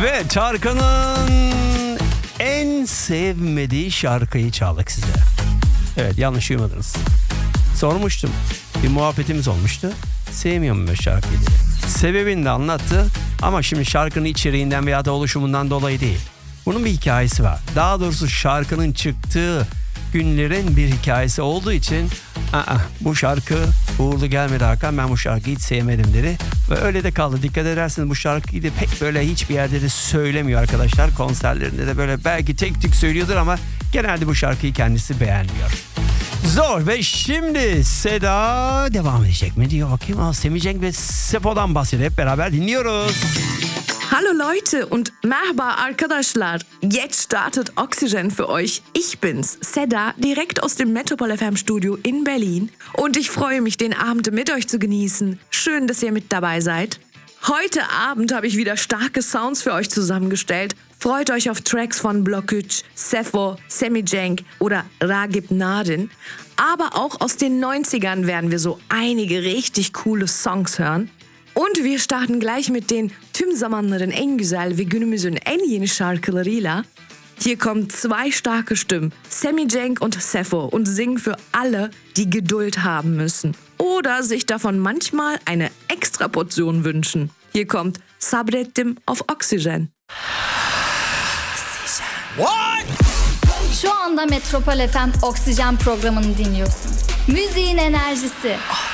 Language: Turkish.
Ve Tarkan'ın en sevmediği şarkıyı çaldık size. Evet, yanlış duymadınız. Sormuştum. Bir muhabbetimiz olmuştu. Sevmiyorum ben şarkıyı diye. Sebebini de anlattı. Ama şimdi şarkının içeriğinden veya da oluşumundan dolayı değil. Bunun bir hikayesi var. Daha doğrusu şarkının çıktığı günlerin bir hikayesi olduğu için bu şarkı uğurlu gelmedi Hakan, ben bu şarkıyı hiç sevmedim dedi. Ve öyle de kaldı. Dikkat ederseniz bu şarkıyı da pek böyle hiçbir yerde de söylemiyor arkadaşlar. Konserlerinde de böyle belki tek tük söylüyordur ama genelde bu şarkıyı kendisi beğenmiyor. Zor. Ve şimdi Seda devam edecek mi diyor. Bakayım. Semih Cenk ve Sefo'dan bahsediyor. Hep beraber dinliyoruz. Hallo Leute und merhaba arkadaşlar. Jetzt startet Oxygen für euch. Ich bin's, Seda, direkt aus dem Metropol FM Studio in Berlin. Und ich freue mich, den Abend mit euch zu genießen. Schön, dass ihr mit dabei seid. Heute Abend habe ich wieder starke Sounds für euch zusammengestellt. Freut euch auf Tracks von Bloküc, Sefo, Semih Cenk oder Ragip Nadin. Aber auch aus den 90ern werden wir so einige richtig coole Songs hören. Und wir starten gleich mit den tüm zamanların en güzel ve günümüzün en yeni şarkılarıyla. Hier kommen zwei starke Stimmen, Semih Cenk und Sefo, und singen für alle, die Geduld haben müssen oder sich davon manchmal eine extra Portion wünschen. Hier kommt Sabrettim auf Oxygen. What? Şu anda Metropol FM Oksijen programını dinliyorsun. Müziğin enerjisi.